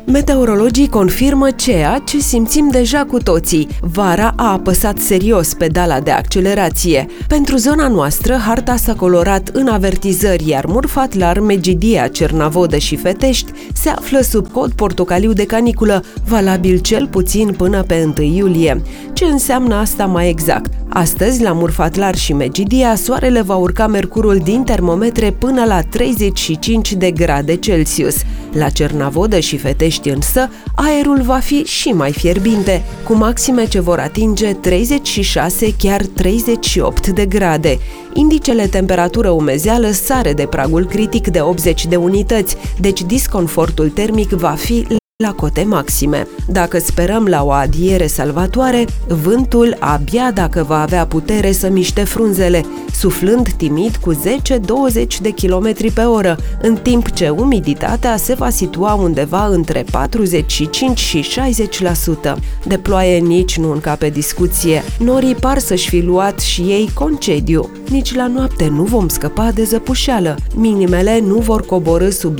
Meteorologii confirmă ceea ce simțim deja cu toții. Vara a apăsat serios pedala de accelerație. Pentru zona noastră, harta s-a colorat în avertizări, iar Murfatlar, Megidia, Cernavodă și Fetești se află sub cod portocaliu de caniculă, valabil cel puțin până pe 1 iulie. Ce înseamnă asta mai exact? Astăzi, la Murfatlar și Megidia, soarele va urca mercurul din termometre până la 35 de grade Celsius. La Cernavodă și Fetești însă, aerul va fi și mai fierbinte, cu maxime ce vor atinge 36, chiar 38 de grade. Indicele temperatură-umezeală sare de pragul critic de 80 de unități, deci disconfortul termic va fi la cote maxime. Dacă sperăm la o adiere salvatoare, vântul abia dacă va avea putere să miște frunzele, suflând timid cu 10-20 de km pe oră, în timp ce umiditatea se va situa undeva între 45 și 60%. De ploaie nici nu încape discuție. Norii par să-și fi luat și ei concediu. Nici la noapte nu vom scăpa de zăpușeală. Minimele nu vor coborî sub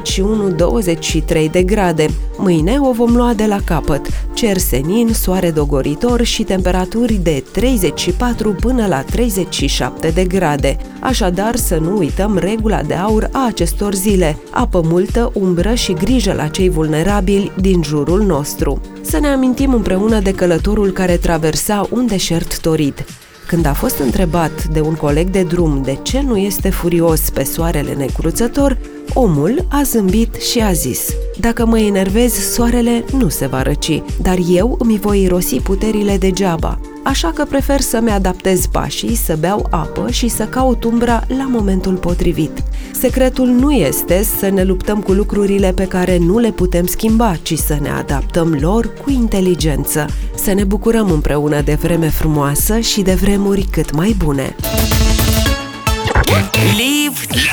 21-23 de grade. Mâine o vom lua de la capăt. Cer senin, soare dogoritor și temperaturi de 34 până la 37 de grade. Așadar, să nu uităm regula de aur a acestor zile: apă multă, umbră și grijă la cei vulnerabili din jurul nostru. Să ne amintim împreună de călătorul care traversa un deșert torid. Când a fost întrebat de un coleg de drum de ce nu este furios pe soarele necruțător, omul a zâmbit și a zis: dacă mă enervez, soarele nu se va răci, dar eu îmi voi irosi puterile degeaba. Așa că prefer să-mi adaptez pașii, să beau apă și să caut umbra la momentul potrivit. Secretul nu este să ne luptăm cu lucrurile pe care nu le putem schimba, ci să ne adaptăm lor cu inteligență. Să ne bucurăm împreună de vreme frumoasă și de vremuri cât mai bune. Live